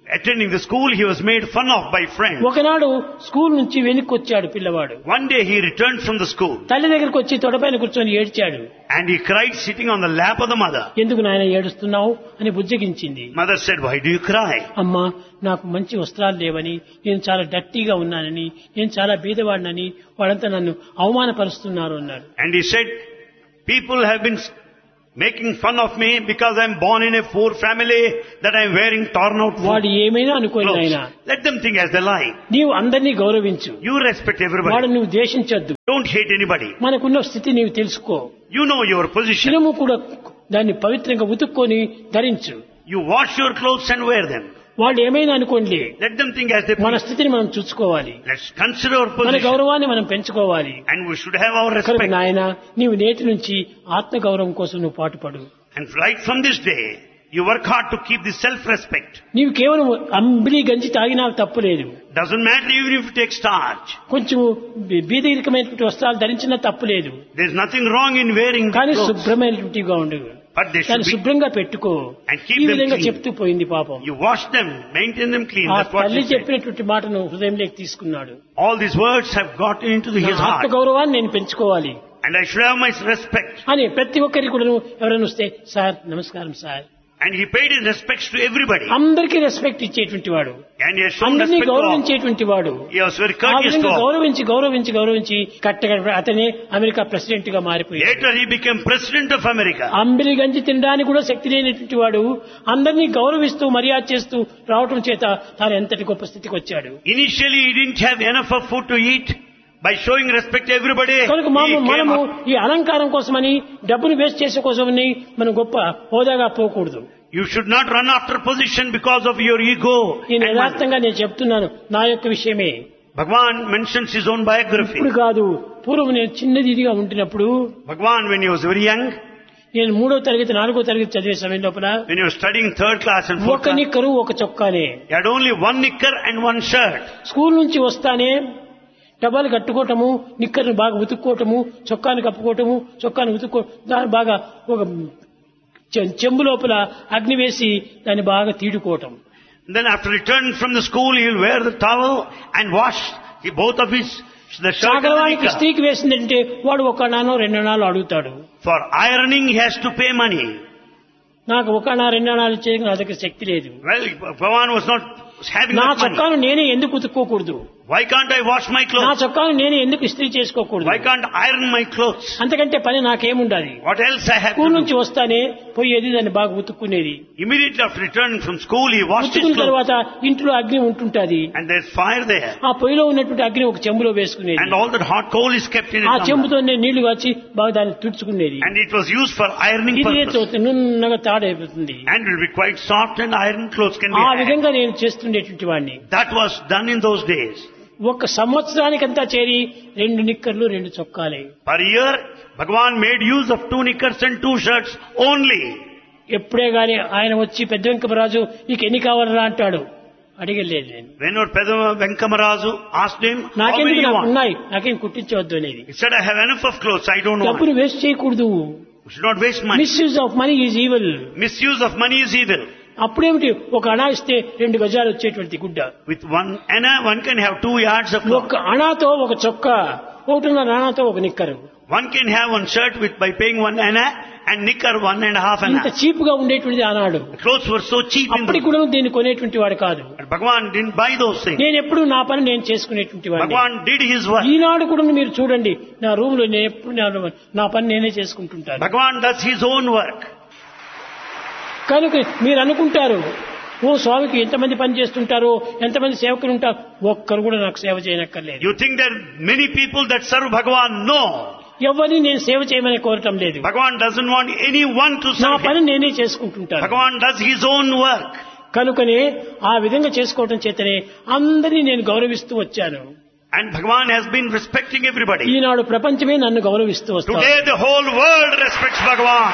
attending the school, he was made fun of by friends. ఒకనాడు స్కూల్ నుంచి వెనక్కి వచ్చాడు పిల్లవాడు. One day he returned from the school తల్లి దగ్గరికి వచ్చి తొడపైన కూర్చొని ఏడ్చాడు. and he cried sitting on the lap of the mother. ఎందుకు నాయన ఏడుస్తున్నావు అని బుజ్జగించింది. Mother said, "Why do you cry?" అమ్మా, నాకు మంచి వస్త్రాలు లేవని, నేను చాలా డర్టీగా ఉన్నానని, నేను చాలా బీదవాడినని వాళ్ళంతా నన్ను అవమానపరుస్తున్నారు అన్నాడు. And he said, "People have been making fun of me because I am born in a poor family, that I am wearing torn out వాడు ఏమైనా అనుకోని clothes. ఆయన, Let them think as they like. నీవు అందరినీ గౌరవించు, You respect వాడు everybody. నువ్వు ద్వేషించొద్దు. Don't hate anybody. మనకున్న స్థితి నీవు తెలుసుకో. You know your position. శిరము కూడా దాన్ని పవిత్రంగా ఉతుక్కొని ధరించు. You wash your clothes and wear them. వాళ్ళు ఏమైనా అనుకోండి, Let them think as they మన please. స్థితిని మనం చూసుకోవాలి, Let's consider our మన position. గౌరవాన్ని మనం పెంచుకోవాలి. And we should have our కనుక respect. నాయన, నీవు నేటి నుంచి ఆత్మ గౌరవం కోసం నువ్వు పాటుపడు. And right from this day, you work hard to keep the self-respect. నీవు కేవలం అంబిలి గంజి తాగినా తప్పు లేదు. Doesn't matter even if you take starch. కొంచెం బీదరికమైనటువంటి వస్త్రాలు ధరించినా తప్పు లేదు. There's nothing wrong in wearing కానీ clothes. శుభ్రమైనటువంటిగా ఉండు, But they should దాన్ని be, శుభ్రంగా పెట్టుకో. and keep ఈ them విధంగా clean. చెప్తూ పోయింది పాపం. You wash them, maintain them clean. ఆ That's what తల్లి she said. చెప్పినటువంటి మాటను హృదయంలోకి తీసుకున్నాడు. All these words have gotten into his నా ఆత్మ heart. గౌరవాన్ని నేను పెంచుకోవాలి And I should have my respect. అని ప్రతి ఒక్కరికి కూడా ఎవరైనా వస్తే, సార్ నమస్కారం sir, And he paid his respects to everybody. అందరికీ రెస్పెక్ట్ ఇచ్చేటువంటి వాడు, And he has shown అందరినీ respect to all. గౌరవించేటువంటి వాడు. He was very ఆ courteous to విధంగా all. గౌరవించి గౌరవించి గౌరవించి కట్టగా అతనే అమెరికా ప్రెసిడెంట్ గా మారిపోయాడు. Later he became president of America. Ambili గంజి తినడానికి కూడా శక్తి లేనటువంటి వాడు అందరినీ గౌరవిస్తూ మర్యాద చేస్తూ రావటం చేత తాను ఎంతటి గొప్ప స్థితికి వచ్చాడు. Initially he didn't have enough of food to eat. By showing respect to everybody, కనుక he came మనము up. ఈ అలంకారం కోసమని డబ్బును వేస్ట్ చేసే కోసమని మనం గొప్ప హోదాగా పోకూడదు. You should not run after position because of your ego. నేను And యథార్థంగా నేను చెప్తున్నాను, నా యొక్క విషయమే. Bhagwan mentions his own biography. ఇప్పుడు కాదు, పూర్వం నేను చిన్నది ఇదిగా ఉంటున్నప్పుడు, Bhagwan, when he was very young, నేను 3వ తరగతి 4వ తరగతి చదివే సమయం లోపల when he was studying 3rd class and 4th ఒక class, నిక్కరు ఒక చొక్కానే. he had only one knicker and one shirt. School నుంచి వస్తానే టబాలు కట్టుకోవటము, నిక్కర్ను బాగా ఉతుక్కోవటము, చొక్కాను కప్పుకోవటము, చొక్కాను దాన్ని బాగా ఒక చెంబు లోపల అగ్ని వేసి దాన్ని బాగా తీడుకోవటం. Then after returning from the school, he will wear the towel and wash both of his, the shirt and the సాగరవానికి knicker. స్త్రీకి వేసిందంటే వాడు ఒక నానో 2 అణాలు అడుగుతాడు. For ironing, he has to pay money. నాకు ఒక అణా 2 అణాలు చేయడానికి నా దగ్గర శక్తి లేదు. Well, Bhagwan was not having నా that money. చొక్కాను నేనే ఎందుకు ఉతుక్కోకూడదు? Why can't I wash my నా clothes? చొక్కాను నేనే ఎందుకు ఇస్త్రీ చేసుకోకూడదు? Why can't I iron my clothes? అంతకంటే పని నాకేముండాలి? What else I have school to నుంచి do? వస్తానే పోయేది దాన్ని బాగా ఉతుక్కునేది. Immediately after returning from school, he washed his ఉతుకున్న clothes. తర్వాత ఇంట్లో అగ్ని ఉంటుంటది. And there's fire there. ఆ పొయ్యిలో ఉన్నటువంటి అగ్ని ఒక చెంబులో వేసుకునేది. And all that hot coal is kept in ఆ it. చెంబుతో నీళ్లు కాచి బాగా దాన్ని తుడుచుకునేది. And it was used for ironing ఇది purpose. నున్నగా తాడైపోతుంది. And it will be quite soft and iron clothes can be ఆ had. విధంగా నేను చేస్తుండేటువంటి వాడిని. That was done in those days. ఒక సంవత్సరానికంతా చేరి 2 నిక్కర్లు 2 చొక్కాలే. Per year, Bhagwan made use of 2 knickers and 2 shirts only. ఎప్పుడే గాని ఆయన వచ్చి పెద్ద వెంకమరాజు నీకు ఎన్ని కావాలరా అంటాడు, అడిగలేదు నేను. Whenever Pedama Venkamarazu asked him, how many నాకెందుకు you నాకు want? ఉన్నాయి, నాకేం కుట్టించవద్దు అనేది. He said, I have enough of clothes, I don't want. డబ్బును వేస్ట్ చేయకూడదు. We should not waste money. Misuse of money is evil. Misuse of money is evil. అప్పుడేమిటి, ఒక అణా ఇస్తే 2 గజాలు వచ్చేటువంటి గుడ్డ. With one anna, one can have 2 yards of cloth. ఒక అణాతో ఒక చొక్కా, 1.5 అణాతో ఒక నిక్కరు. One can have one shirt with by paying 1 anna and knicker 1.5 ఇంత anna. చీప్ గా ఉండేటువంటిది ఆనాడు. The clothes were so cheap in అప్పటికి the కూడా దీన్ని కొనేటువంటి వాడు కాదు. But Bhagwan didn't buy those things. నేను ఎప్పుడు నా పని నేను చేసుకునేటువంటి వాడిని. Bhagwan did his work. ఈనాడు కూడా మీరు చూడండి, నా రూమ్ లో నేను ఎప్పుడు నా పని నేనే చేసుకుంటుంటాను. Bhagwan does his own work. కనుక మీరు అనుకుంటారు, ఓ స్వామికి ఎంతమంది పని చేస్తుంటారో, ఎంతమంది సేవకులు ఉంటారు, ఒక్కరు కూడా నాకు సేవ చేయనక్కర్లేదు. You think there are many people that serve Bhagwan? No. ఎవరిని నేను సేవ చేయమని కోరటం లేదు. Bhagwan doesn't want anyone to నా serve పని him. నేనే చేసుకుంటుంటాను. Bhagwan does his own work. కనుకనే ఆ విధంగా చేసుకోవటం చేతనే అందరినీ నేను గౌరవిస్తూ వచ్చాను. And Bhagwan has been respecting everybody. ఈనాడు ప్రపంచమే నన్ను గౌరవిస్తూ వస్తాను. Today the whole world respects Bhagwan.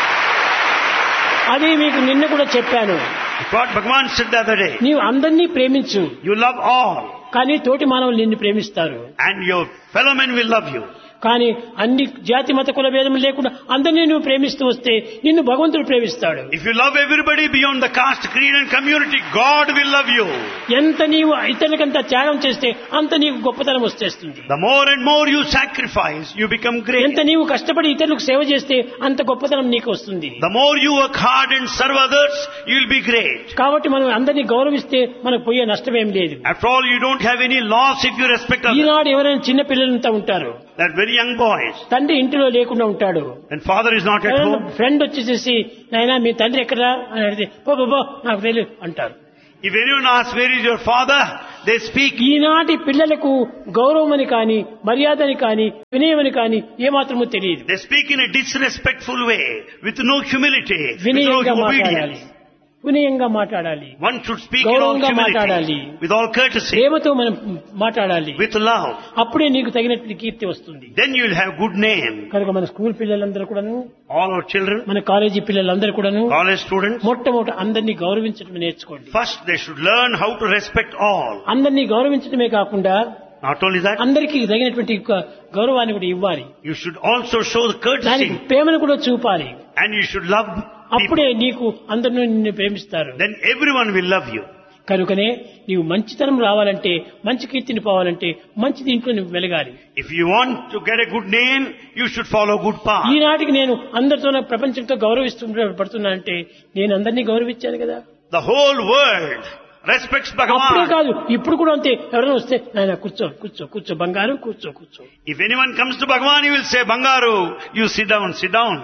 అది మీకు నిన్న కూడా చెప్పాను. What Bhagwan said the other day. నీవు అందరినీ ప్రేమించు, You love all. కానీ తోటి మానవులు నిన్ను ప్రేమిస్తారు. And your fellow men will love you. కానీ అన్ని జాతి మత కుల భేదం లేకుండా అందరినీ నువ్వు ప్రేమిస్తూ వస్తే నిన్ను భగవంతుడు ప్రేమిస్తాడు. If you love everybody beyond the caste, creed and community, God will love you. ఎంత నీవు ఇతరులకంతా త్యాగం చేస్తే అంత నీకు గొప్పతనం వచ్చేస్తుంది. The more and more you sacrifice, you become great. ఎంత నీవు కష్టపడి ఇతరులకు సేవ చేస్తే అంత గొప్పతనం నీకు వస్తుంది. The more you work hard and serve others, you will be great. కాబట్టి మనం అందరినీ గౌరవిస్తే మనకు పోయే నష్టమేం లేదు. After all, you don't have any loss if you respect others. ఈనాడు ఎవరైనా చిన్న పిల్లలంతా ఉంటారు, That very young boys, తండ్రి ఇంటిలో లేకుండా ఉంటాడు, and father is not at home. Friend వచ్చేసేసి నాయనా మీ తండ్రి ఎక్కడా అని అడిగితే పో నాకు తెలియదు అంటారు. If anyone asks where is your father, they speak. ఈనాటి పిల్లలకు గౌరవమని కానీ మర్యాదని కానీ వినయమని కానీ ఏమాత్రమూ తెలియదు. They speak in a disrespectful way, with no humility, with no వినయంగా మాట్లాడాలి, obedience. వినయంగా మాట్లాడాలి, One should speak in all గౌరవంగా మాట్లాడాలి, humility, with all courtesy, ప్రేమతో మనం మాట్లాడాలి. with love. అప్పుడే నీకు తగినటువంటి కీర్తి వస్తుంది. Then you will have good name. కనుక మన స్కూల్ పిల్లలందరూ కూడాను, All our children, మన కాలేజీ పిల్లలందరూ కూడాను college students, మొట్టమొదట అందరినీ గౌరవించడం నేర్చుకోండి. first they should learn how to respect all. అందరినీ గౌరవించడమే కాకుండా Not only that, అందరికీ తగినటువంటి గౌరవాన్ని కూడా ఇవ్వాలి. you should also show the దానికి courtesy, ప్రేమను కూడా చూపాలి. and you should love అప్పుడే people. నీకు అందరూ నిన్ను ప్రేమిస్తారు. Then everyone will love you. కనుకనే నీవు మంచితనం రావాలంటే, మంచి కీర్తిని పోవాలంటే మంచి దీంట్లో నువ్వు వెలగాలి. If you want to get a good name, you should follow good path. ఈనాటికి నేను అందరితో ప్రపంచంతో పడుతున్నానంటే నేను అందరినీ గౌరవించాను కదా. The whole world respects అప్పుడే Bhagavan. కాదు, ఇప్పుడు కూడా అంతే. ఎవరైనా వస్తే నాయన కూర్చో కూర్చో కూర్చో బంగారం కూర్చో కూర్చో. If anyone comes to Bhagavan, he will say, Bangaru, you sit down, sit down.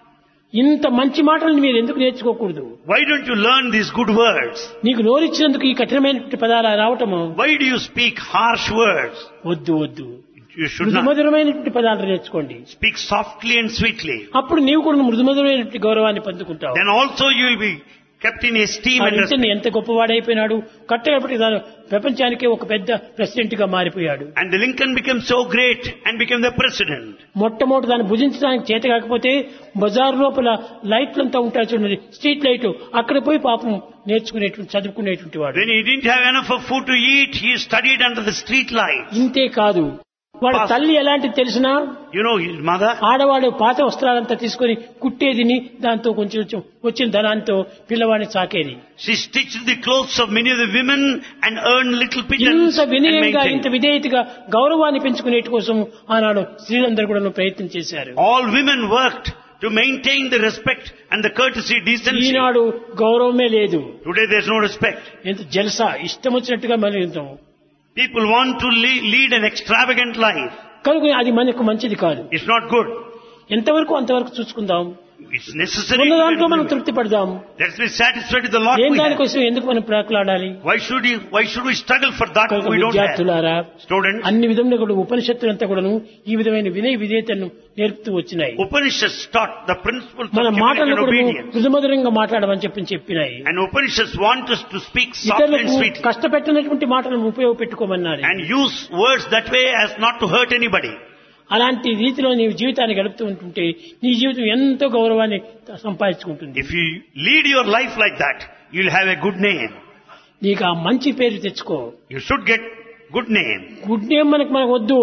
ఇంత మంచి మాటలను మీరు ఎందుకు నేర్చుకోకూడదు? Why don't you learn these good words? నీకు నోరిచ్చినందుకు ఈ కఠినమైనటువంటి పదాలు రావటము Why do you speak harsh words? వద్దు వద్దు. You should not. మృదుమధురమైనటువంటి పదాలు నేర్చుకోండి. Speak softly and sweetly. అప్పుడు నీవు కూడా మృదుమధురమైనటువంటి గౌరవాన్ని పొందుకుంటావు. Then also you will be kept in esteem and respect. ఎంత గొప్పవాడైపోయినాడు, కట్టేపటికి ప్రపంచానికే ఒక పెద్ద ప్రెసిడెంట్ గా మారిపోయాడు. And the Lincoln became so great and became the president. మొట్టమొదటి దాన్ని భుజించడానికి చేత కాకపోతే బజార్ లోపల లైట్లంతా ఉంటాయి చూడండి, స్ట్రీట్ లైట్, అక్కడ పోయి పాపం నేర్చుకునేటువంటి చదువుకునేటువంటి వాడు. When he didn't have enough of food to eat, he studied under the street light. ఇంతే కాదు, వాడి తల్లి ఎలాంటి తెలిసినా, You know his mother? ఆడవాడు పాత వస్త్రాలంతా తీసుకొని కుట్టేదిని, దాంతో కొంచెం వచ్చిన ధనాంతో పిల్లవాడిని సాకేది. She stitched the clothes of many of the women and earned little pittance ఇంత and వినయంగా, ఇంత maintained. విధేయతగా గౌరవాన్ని పెంచుకునేటి కోసం ఆనాడు స్త్రీలందరూ కూడా ప్రయత్నం చేశారు. All women worked to maintain the respect and the courtesy, decency. ఈనాడు గౌరవమే లేదు. Today there's no respect. ఎంత జల్సా, ఇష్టం వచ్చినట్టుగా మనం ఉంటాం. People want to lead an extravagant life. కనుక అది మనకు మంచిది కాదు. It's not good. ఎంతవరకు అంతవరకు చూసుకుందాం. It's necessary. ఉన్న దాంట్లో మనం తృప్తి పడదాం. Let's be satisfied with the lot ఏం we have. దానికోసం ఎందుకు మనం ప్రాకులాడాలి? Why should we struggle for that కనుక we don't have? విద్యార్థులారా, Students, అన్ని విధంగా కూడా ఉపనిషత్తులంతా కూడాను ఈ విధమైన వినయ విధేయతను నేర్పుతూ వచ్చినాయి. Upanishads taught the principles మన of humility మాటలను and కూడా obedience. మృదుమధురంగా మాట్లాడమని చెప్పినాయి. And Upanishads want us to speak softly and ఇతరులకు sweetly. కష్టపెట్టినటువంటి మాటలను ఉపయోగపెట్టుకోమన్నారు. And use words that way as not to hurt anybody. అలాంటి రీతిలో నీవు జీవితాన్ని గడుపుతూ ఉంటుంటే నీ జీవితం ఎంతో గౌరవాన్ని సంపాదించుకుంటుంది. If you lead your life like that, you'll have a good name. నీకు ఆ మంచి పేరు తెచ్చుకో. You should get good name. Good name మనకు వద్దు,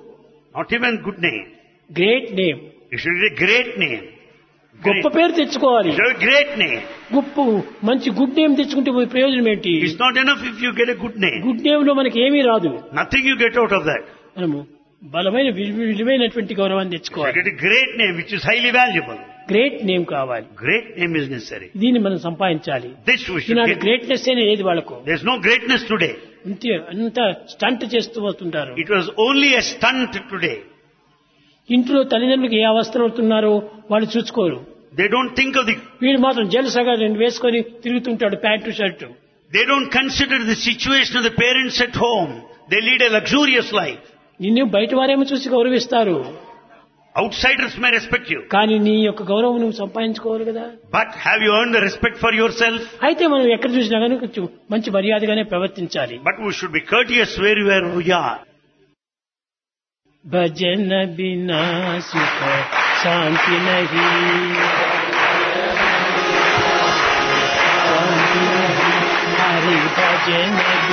Not even good name. Great name. You should get a great name. గొప్ప Great. పేరు తెచ్చుకోవాలి. You should have a great name. గొప్ప మంచి గుడ్ నేమ్ తెచ్చుకుంటే పోయి ప్రయోజనం ఏంటి? It's not enough if you get a good name. Good name లో మనకి ఏమీ రాదు. Nothing you get out of that. మనము బలమైన విలువైనటువంటి గౌరవాన్ని You తెచ్చుకోవాలి. get a great name which is highly valuable. Great name కావాలి. Great name is necessary. దీన్ని మనం సంపాదించాలి. This we should Eenadu get. Greatness అనే ఏది వాళ్ళకు There's no greatness today. అంత స్టంట్ చేస్తూ వస్తుంటారు. It was only a stunt today. ఇంట్లో తల్లిదండ్రులకు ఏ అవస్థలు అవుతున్నారో వాళ్ళు చూసుకోరు. They don't think of the, వీడు మాత్రం జలసగా రెండు వేసుకొని తిరుగుతుంటాడు, pant shirt. they don't consider the situation of the parents at home. They lead a luxurious life. నిన్ను బయట వారేమో చూసి గౌరవిస్తారు, Outsiders may respect you. కానీ నీ యొక్క గౌరవం నువ్వు సంపాదించుకోవాలి కదా. But have you earned the respect for yourself? అయితే మనం ఎక్కడ చూసినా కానీ కొంచెం మంచి మర్యాదగానే ప్రవర్తించాలి. But we should be courteous wherever we are. భజన బినా సుఖ శాంతి నహి, శాంతి నహి, హరి భజన